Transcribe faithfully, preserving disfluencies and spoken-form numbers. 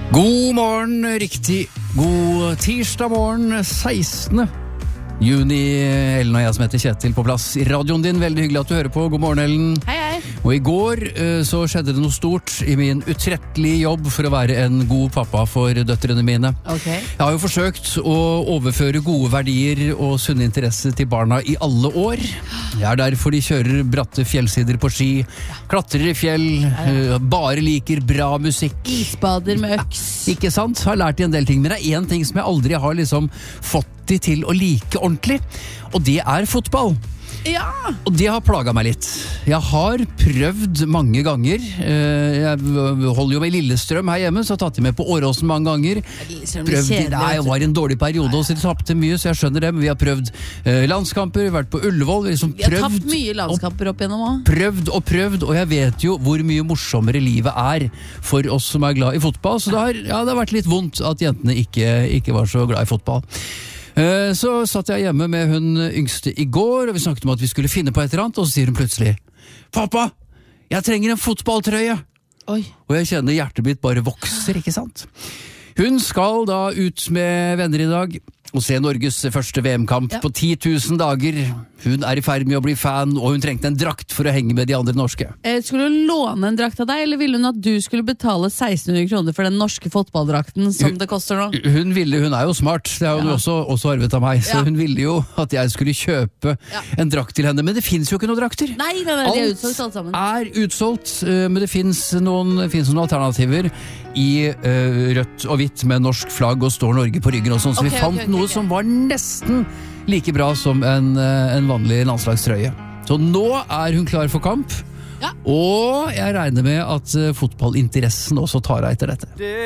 God morgen, riktig god tirsdag morgen, sekstende juni. Ellen og jeg som heter Kjetil på plass i radioen din. Veldig hyggelig at du hører på. God morgen, Ellen. Hei, hei. Og i går uh, så skjedde det noe stort i min utrettelige jobb for å være en god pappa for døtrene mine. Okay. Jeg har jo forsøkt å overføre gode verdier og sunne interesse til barna i alle år. Jeg er derfor de kjører bratte fjellsider på ski, klatrer i fjell, uh, bare liker bra musikk. Isbader med øks. Ja, ikke sant? Har lært de en del ting, men det er en ting som jeg aldri har liksom fått de til å like ordentlig, og det er fotball. Ja. Og det har plaget meg litt. Jeg har prøvd mange ganger. Jeg holder jo med Lillestrøm her hjemme, så jeg har tatt dem med på Åråsen mange ganger. Prøvd, nei, det var en dårlig periode, og så de tappte mye, så jeg skjønner det, men vi har prøvd landskamper, vært på Ullevål, liksom vi har prøvd, tapt mye landskamper opp igjennom også. Prøvd og prøvd, og jeg vet jo hvor mye morsommere livet er for oss som er glad i fotball, så det har, ja, det har vært litt vondt at jentene ikke, ikke var så glad i fotball. Så satt jeg hjemme med hun yngste i går, og vi snakket om at vi skulle finne på et eller annet, og så sier hun plutselig: «Pappa, jeg trenger en fotballtrøye!» Oi. Og jeg kjenner hjertet mitt bare vokser, ikke sant? Hun skal da ut med venner i dag og se Norges første V M-kamp ja. På ti tusen dager. Hun er i ferd med å bli fan, og hun trengte en drakt for å henge med de andre norske. Eh, skulle hun låne en drakt av deg, eller ville hun at du skulle betale seksten hundre kroner for den norske fotballdrakten som hun, det koster nå? Hun ville, hun er jo smart, det har hun ja. også, også arvet av meg, så ja. Hun ville jo at jeg skulle kjøpe ja. En drakt til henne, men det finnes jo ikke noen drakter. Nei, nei, nei, de er utsolgt alt sammen. Alt er utsolgt, men det finnes noen, det finnes noen alternativer i uh, rødt og hvitt med norsk flagg og står Norge på ryggen og sånn, så okay, vi fant okay, okay, noe okay. Som var nesten like bra som en, en vanlig landslagstrøye. Så nå er hun klar for kamp, ja. Og jeg regner med at fotballinteressen også tar av etter dette.